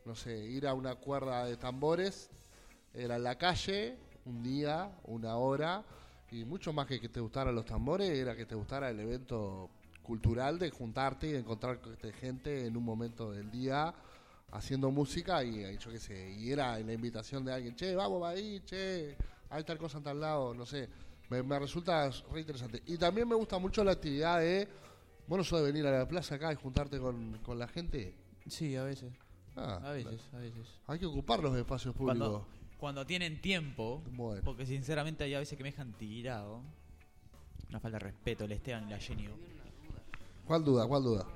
no sé, ir a una cuerda de tambores, era en la calle, un día, una hora, y mucho más que te gustaran los tambores, era que te gustara el evento cultural de juntarte y de encontrar gente en un momento del día haciendo música y yo qué sé, y era la invitación de alguien, che, vamos ahí, che, hay tal cosa en tal lado, no sé, me resulta re interesante. Y también me gusta mucho la actividad de, bueno, eso de venir a la plaza acá y juntarte con la gente. Sí, a veces. Ah, A veces. hay que ocupar los espacios públicos. Cuando tienen tiempo, Bueno. porque sinceramente hay a veces que me dejan tirado. Una falta de respeto, el Esteban y la Jenny. ¿Cuál duda?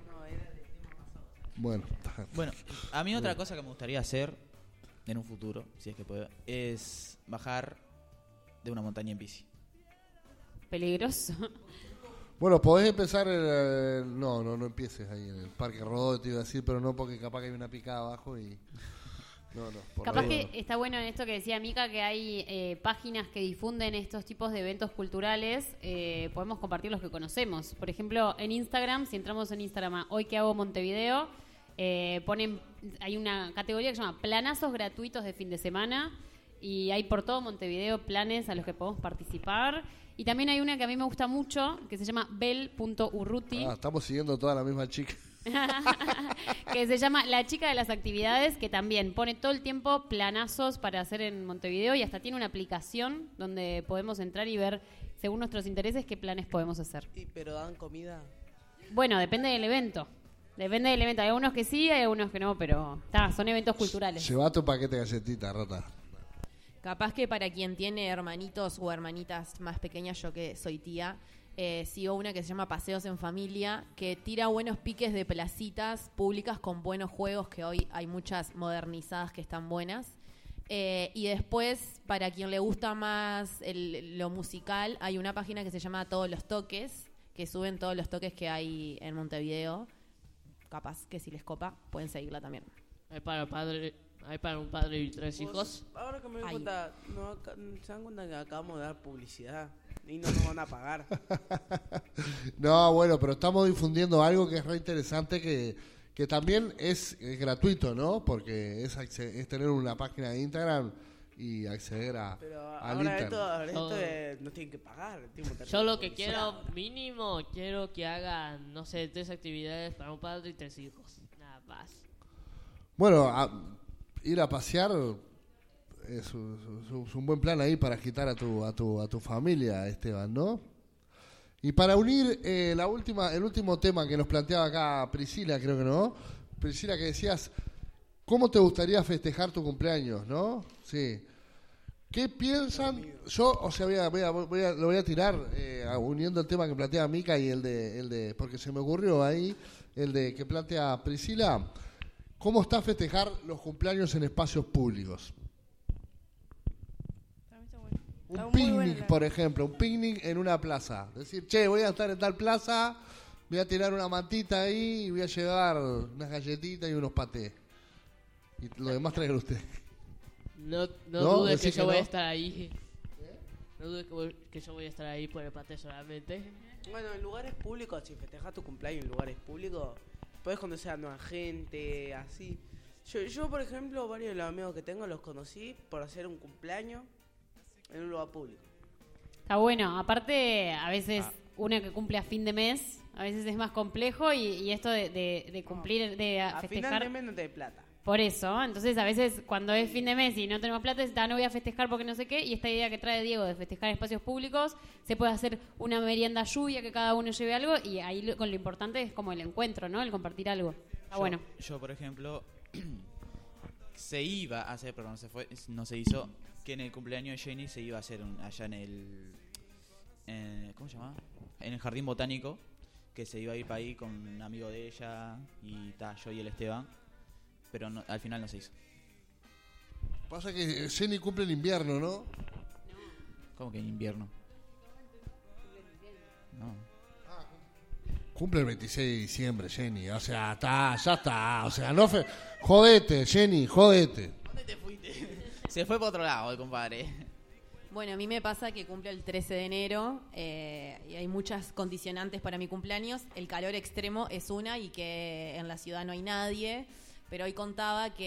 Bueno. Bueno, a mí otra cosa que me gustaría hacer en un futuro, si es que puedo, es bajar de una montaña en bici. Peligroso. Bueno, podés empezar no empieces ahí en el Parque Rodó, te iba a decir, pero no, porque capaz que hay una picada abajo y... No. Capaz que está bueno en esto que decía Mica, que hay páginas que difunden estos tipos de eventos culturales. Podemos compartir los que conocemos. Por ejemplo, en Instagram, si entramos en Instagram a Hoy que hago Montevideo, hay una categoría que se llama planazos gratuitos de fin de semana, y hay por todo Montevideo planes a los que podemos participar. Y también hay una que a mí me gusta mucho, que se llama bel.urruti. Estamos siguiendo toda la misma chica. Que se llama La Chica de las Actividades, que también pone todo el tiempo planazos para hacer en Montevideo, y hasta tiene una aplicación donde podemos entrar y ver, según nuestros intereses, qué planes podemos hacer. ¿Pero dan comida? Bueno, depende del evento. Hay algunos que sí, hay algunos que no, pero son eventos culturales. Lleva tu paquete de galletitas, rata. Capaz que para quien tiene hermanitos o hermanitas más pequeñas, yo que soy tía, sigo una que se llama Paseos en Familia, que tira buenos piques de placitas públicas con buenos juegos, que hoy hay muchas modernizadas que están buenas. Y después, para quien le gusta más lo musical, hay una página que se llama Todos los Toques, que suben todos los toques que hay en Montevideo. Capaz que si les copa, pueden seguirla también. Hay para un padre y 3 hijos. Ahora que me doy cuenta, se dan cuenta que acabamos de dar publicidad y no nos van a pagar. No, bueno, pero estamos difundiendo algo que es re interesante, que también es gratuito, ¿no? Porque es tener una página de Instagram y acceder pero al ahora internet. esto no tienen que pagar. Yo lo que quiero, mínimo, quiero que hagan, no sé, 3 actividades para un padre y 3 hijos. Nada más. Bueno, ir a pasear es un buen plan ahí para agitar a tu familia, Esteban, ¿no? Y para unir el último tema que nos planteaba acá Priscila, creo que no. Priscila, que decías, ¿cómo te gustaría festejar tu cumpleaños, no? Sí. ¿Qué piensan? Yo, o sea, lo voy a tirar uniendo el tema que plantea Mica y el de porque se me ocurrió ahí el de que plantea Priscila. ¿Cómo está festejar los cumpleaños en espacios públicos? Un picnic, por ejemplo, un picnic en una plaza. Decir, che, voy a estar en tal plaza, voy a tirar una mantita ahí y voy a llevar unas galletitas y unos patés. Y lo demás traigan ustedes. No dudes que yo voy a estar ahí. No dudes que yo voy a estar ahí por el paté solamente. Bueno, en lugares públicos, si festejas tu cumpleaños en lugares públicos, puedes conocer a nueva gente, así. Yo, por ejemplo, varios de los amigos que tengo los conocí por hacer un cumpleaños en un lugar público. Está bueno. Aparte, a veces uno que cumple a fin de mes, a veces es más complejo, y esto de cumplir, de a festejar... final de mes no te da plata. Por eso, entonces a veces cuando es fin de mes y no tenemos plata, no voy a festejar porque no sé qué, y esta idea que trae Diego de festejar en espacios públicos, se puede hacer una merienda lluvia, que cada uno lleve algo, y ahí con lo importante es como el encuentro, ¿no? El compartir algo. Bueno. Yo, por ejemplo, se iba a hacer, pero no se hizo, que en el cumpleaños de Jenny se iba a hacer allá en el... ¿cómo se llama? En el Jardín Botánico, que se iba a ir para ahí con un amigo de ella, y yo y el Esteban. Pero al final no se hizo. Pasa que Jenny cumple en invierno, ¿no? ¿Cómo que en invierno? No. Cumple el 26 de diciembre, Jenny. O sea, ya está. O sea, no jodete, Jenny, jodete. ¿Dónde te fuiste? Se fue para otro lado, compadre. Bueno, a mí me pasa que cumple el 13 de enero y hay muchas condicionantes para mi cumpleaños. El calor extremo es una, y que en la ciudad no hay nadie. Pero hoy contaba que